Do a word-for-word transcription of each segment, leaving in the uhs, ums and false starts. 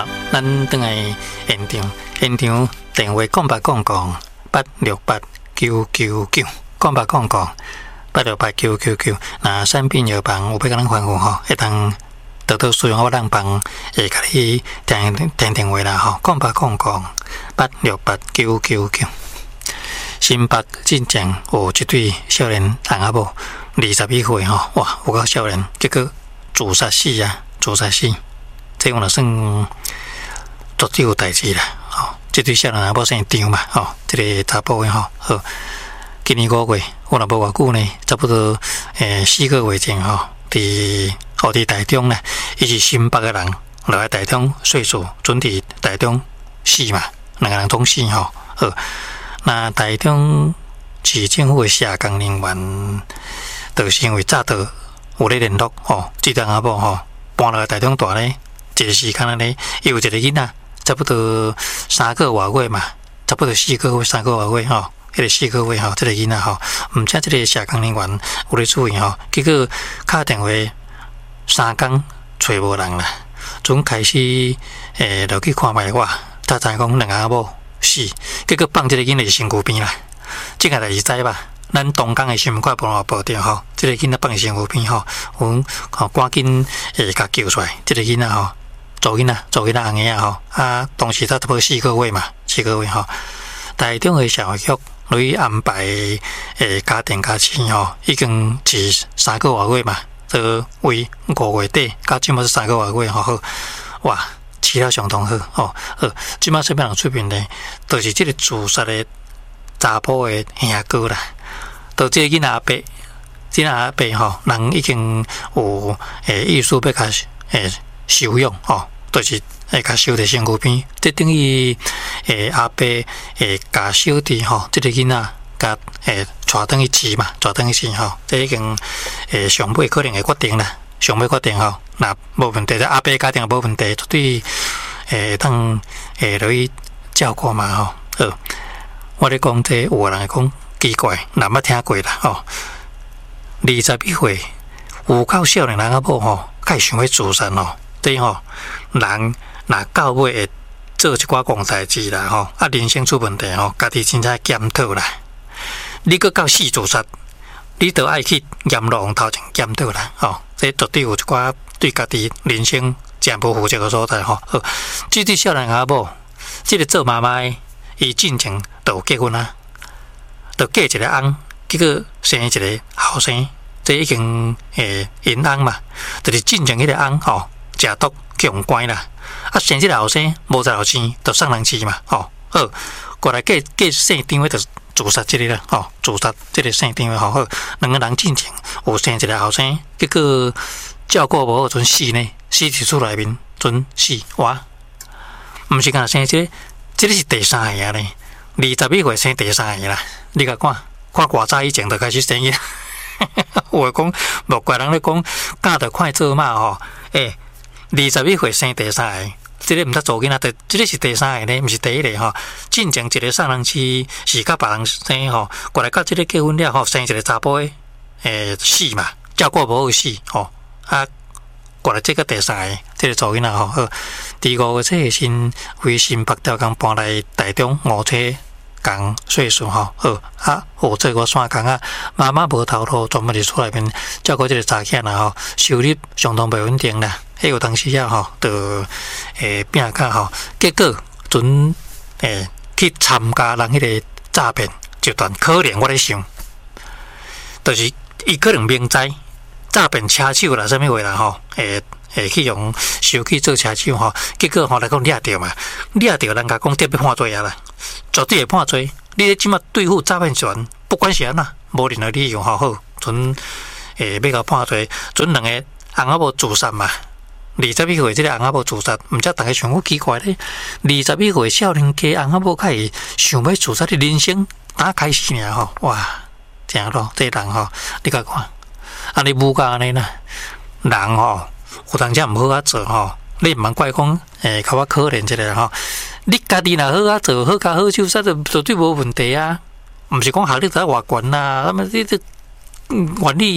好，咱等来现场，现场电话空白空空八六八九九九，空白空空八六八九九九。那产品药房有要甲咱吩咐吼，会当得到使用我当帮会甲你听听电话啦吼，空白空空八六八九九九。新北进前有一对少年翁仔某，二十一岁吼，哇，有够少年，结果自杀死啊，自杀死。这样就算绝对有代志啦，吼、哦！这对少年阿某姓张嘛，吼、哦，这个查甫的吼，好，今年五月，我若无偌久呢，差不多诶四个月前吼，伫哦伫台中呢，伊是新北个人，落来台中岁数，准伫台中死嘛，两个人同死吼，好，那台中市政府的社工人员，就是因为早到有咧联络吼，这对阿某吼搬来台中大咧。一个时间安尼，伊有一个囡仔，差不多三个外月嘛，差不多四个月、三个外月吼，迄个四个月吼，这个囡仔吼，毋知这个社工人员有咧注意吼，结果敲电话三工找无人啦，从开始诶落去看卖我，才知讲两个阿某死，结果放这个囡仔身躯边啦，这个代志知吧？咱东港的新闻快报也报道吼，这个囡仔放身躯边吼，阮吼赶紧诶甲救出来，这个囡仔吼。做囡仔，做囡仔红个啊吼，啊，当时才差不多四个月嘛，四个月吼。台中的社会局对安排诶家庭家亲吼，已经是三个外月嘛，这为五月底，到即马是三个外月吼，好，哇，饲了相当好吼，好，即马什么人出面呢？就是即个自杀的查甫的兄哥啦，到即个囡仔阿伯，即个阿伯吼，人已经有诶意思要甲诶。收养吼，就是会甲收伫身躯边，即等于诶阿伯诶甲收伫吼，即个囡仔甲诶带转去饲嘛，带转去饲吼，即已经诶上尾可能会决定啦，上尾决定吼，若无问题，阿伯家庭无问题，绝对诶当诶落去照顾嘛吼。好，我咧讲这有人会讲奇怪，若捌听过啦吼，二十一岁有够少年人啊某吼，较想要自杀吼。对吼，人若到尾会做一寡戆代志啦吼，啊人生出问题吼，家己真正检讨啦。你搁到死自杀，你都爱去阎罗头前检讨啦吼。这绝对有一寡对家己人生真无负责个所在吼。好，这对少年阿某，这个做妈妈的，伊进前就有结婚啊，就嫁一个翁，结果生一个后生，这已经诶因翁嘛，就是进前迄个翁吼。食毒去用关啦，啊生即个后生无在后生，就送人饲嘛，吼、哦，好，过来嫁嫁姓张的，就自杀即个啦，吼、哦，自杀即个姓张的，吼好，两个人进前有生一个后生，结果照顾无好，阵死呢，死伫厝内面，阵死哇，毋是干生即、這个，即、這个是第三个啊咧，二十一岁生第三个啦，你甲看，看偌早以前就开始生伊，有诶讲，莫怪人咧讲，教着快做嘛吼，诶、欸。二十一岁生第三个，这个毋得做囡仔，这个是第三个呢，毋是第一个吼。进前一个送人饲是甲别人生吼，过来到这个结婚了吼，生一个查甫的，诶死嘛，照顾无好死吼，啊，过来这个第三个，这个做囡仔吼，好，第五个这个新为新北调工搬来台中五车工岁数吼，好啊，有做过线工啊，妈妈无头路，专门伫厝内面照顾这个查囝啦吼，收入相当袂稳定啦。迄有当时啊吼，就诶拼甲吼，结果准诶去参加人迄个诈骗集团，可能我咧想，就是伊可能明知诈骗车手啦，啥物话啦吼，诶诶去用手机做车手吼，结果吼来讲掠着嘛，掠着人家讲特别判罪啊啦，绝对会判罪。你咧即马对付诈骗集团，不管是安怎，无任何理由吼好，准诶要甲判罪，准两个翁仔某自杀嘛。二十一岁这个翁仔某自杀，毋知大家想好奇怪咧。二十一岁少年家翁仔某，开始想要自杀的人生打开始尔吼，哇，正咯，这人吼，你甲看，啊，你无甲安尼啦，人吼有当时毋好啊做吼，你毋通怪讲，诶，较我可怜一个吼，你家己若好啊做，好加好手杀就绝对无问题啊，毋是讲效率在偌悬啦，那么你这。原理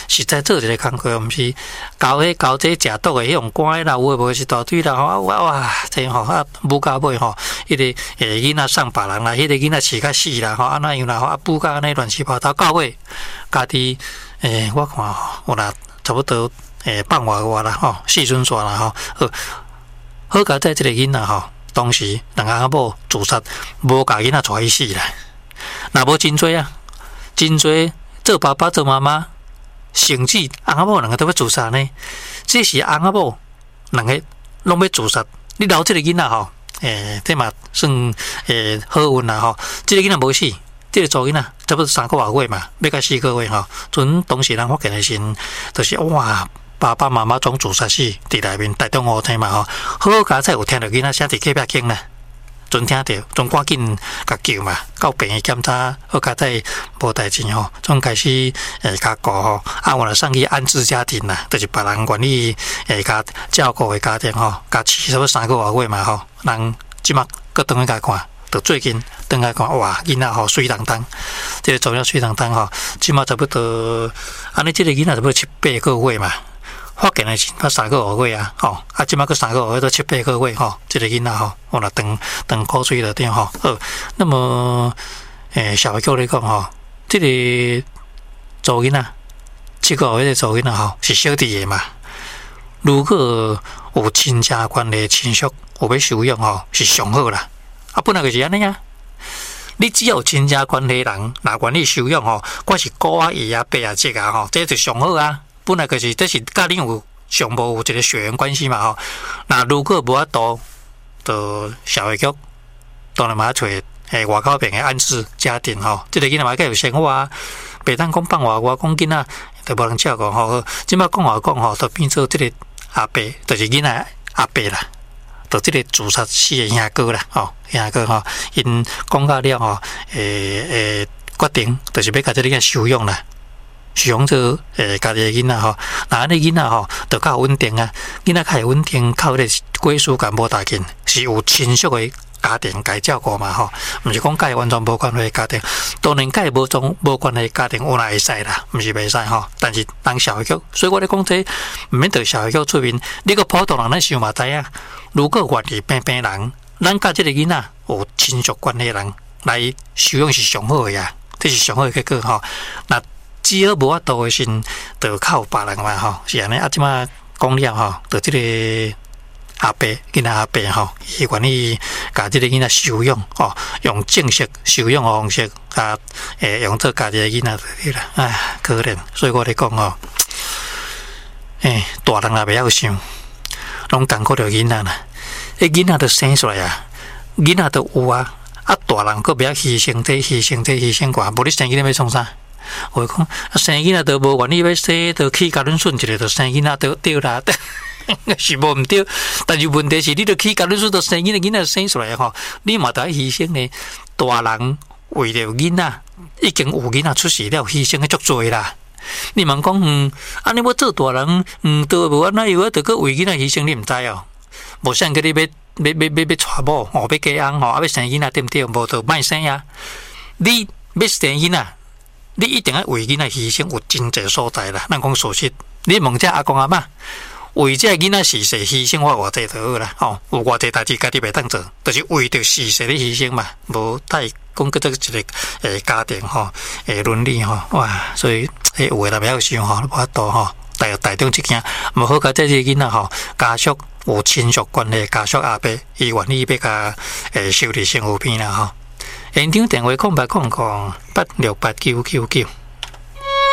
实在做一个工课，毋是交迄交这食毒的迄种乖啦，有诶无是大堆啦，吼哇哇，这吼啊，补到尾吼，迄个诶囡仔送别人啦，迄个囡仔饲甲死啦，吼安那样啦，吼啊补到安尼乱七八糟，到尾家己诶，我看吼，有啦，差不多诶半外外啦，吼四顺煞啦，吼好，好佳在即个囡仔吼，当时人阿某自杀，无甲囡仔带去死啦，若无真多啊，真多做爸爸做妈妈。甚至翁仔某两个都要自杀呢？这是翁仔某两个拢要自杀。你留这个囡仔吼，诶，这嘛算诶好运啦吼。这个囡仔无死，这个做囡仔差不多三个外月嘛，要到四个月吼。阵当时人发现的时，就是哇，爸爸妈妈总自杀死伫内面，大中午天嘛吼。好佳才有听到囡仔写伫隔壁间啦。阵听到，阵赶紧甲救嘛，到病院检查，好佳在无代志吼，阵开始诶甲顾吼，啊，我来送去安置家庭啦，就是别人愿意诶甲照顾诶家庭吼，甲饲差不多三个外月嘛吼，人即马搁倒去甲看，就最近倒来看，哇，囡仔吼水当当，这个重要水当当吼，即马差不多，安尼这个囡仔差不多七八个月嘛。发现的是他三个月啊，吼，啊，即马个三个月都七八个月吼，这个囡仔吼，我来等等口水了点吼。好，那么诶，小学来讲吼，这个做囡仔，七个月的做囡仔吼是小弟的嘛。如果有亲家关系亲属有要收养吼，是上好啦。啊，本来就是安尼啊。你只要有亲家关系人，若愿意收养吼，我是姑啊、姨啊、伯啊、姐啊吼，这就上好啊。本来就是，这是甲恁有上无有一个血缘关系嘛吼。那如果无法度，就社会局当然嘛找诶外口边诶安置家庭吼。即、這个囡仔嘛该有生活啊，袂当讲放外外讲囡仔，就无人照顾吼。即摆讲话讲吼，就变做即个阿伯，就是囡仔阿伯啦。就即个自杀死诶兄哥啦，吼兄哥吼，因讲到了吼，诶诶决定，就是要甲即个囡收养啦。收养做诶家己诶囡仔吼，那安尼囡仔吼，就较稳定啊。囡仔较会稳定，靠迄个归属感无大紧，是有亲属诶家庭该照顾嘛吼，毋是讲甲伊完全无关系诶家庭。当然甲伊无种无关系诶家庭，有哪会使啦，毋是袂使吼。但是当社会局，所以我咧讲这，毋免对社会局出面。你个普通人咱想嘛知影，如果愿意平平人，咱甲即个囡仔有亲属关系人来收养是上好诶啊，这是上好诶结果吼。那只要无法度诶时，就靠别人嘛吼，是安尼。啊，即马讲了吼，就即个阿伯囡仔阿伯吼，伊愿意甲即个囡仔收养吼，用正式收养方式，甲诶用做家己诶囡仔对啦。唉，可怜。所以我咧讲吼，诶，大人也袂晓想，拢艰苦着囡仔啦。迄囡仔都生出来啊，囡仔都有啊，啊大人佫袂晓牺牲这牺牲这牺牲寡，无你生囡仔要创啥？我讲生囡仔都无愿意要生，都去甲恁顺一个，就生囡仔都对啦，是无毋对。但是问题是，你都去甲恁顺，就生囡仔，囡仔生出来吼，你嘛得牺牲呢。大人为了囡仔，已经有囡仔出世了，牺牲的足多啦。你问讲，嗯，安尼我做大人，嗯，都无安那有啊，得个为囡仔牺牲，你毋知哦？无想叫你要要要要要娶某，哦，要嫁翁，吼，啊，要生囡仔，对毋对？无就莫生啊。你要生囡仔。你一定要为囡仔牺牲，有真济所在啦。咱讲事实，你问这阿公阿嬷，为这囡仔逝世牺牲，我偌济就好啦。吼、哦，有偌济代志家己袂当做，就是为着逝世的牺牲嘛。无太讲叫做一个诶家庭吼，诶伦理吼，哇！所以诶有诶啦，袂晓想吼，无法度吼。大大中一件，无好甲这些囡仔吼，家属有亲属关系，家属阿伯伊愿意要甲诶收伫身躯边啦吼。现场电话空八空空八六八九九九。